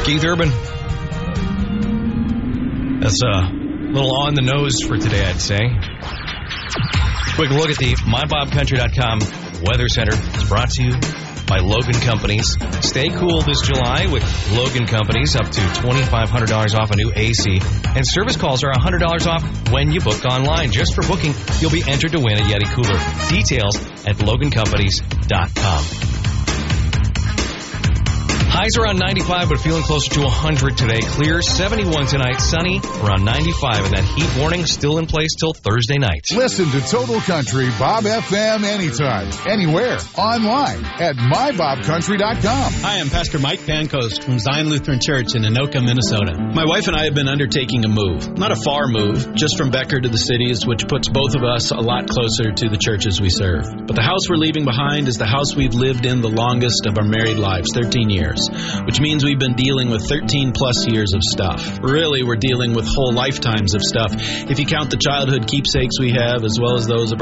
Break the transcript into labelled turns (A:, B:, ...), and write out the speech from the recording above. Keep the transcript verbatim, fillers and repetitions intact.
A: Keith Urban. That's a little on the nose for today, I'd say. Quick look at the my bob country dot com Weather Center. It's brought to you by Logan Companies. Stay cool this July with Logan Companies, up to twenty-five hundred dollars off a new A C. And service calls are one hundred dollars off when you book online. Just for booking, you'll be entered to win a Yeti cooler. Details at logan companies dot com. Highs around ninety-five, but feeling closer to one hundred today. Clear, seventy-one tonight, sunny, around ninety-five, and that heat warning still in place till Thursday night.
B: Listen to Total Country Bob F M anytime, anywhere, online at my bob country dot com.
C: Hi, I'm Pastor Mike Pancoast from Zion Lutheran Church in Anoka, Minnesota. My wife and I have been undertaking a move. Not a far move, just from Becker to the cities, which puts both of us a lot closer to the churches we serve. But the house we're leaving behind is the house we've lived in the longest of our married lives, thirteen years. Which means we've been dealing with thirteen plus years of stuff. Really, we're dealing with whole lifetimes of stuff, if you count the childhood keepsakes we have, as well as those of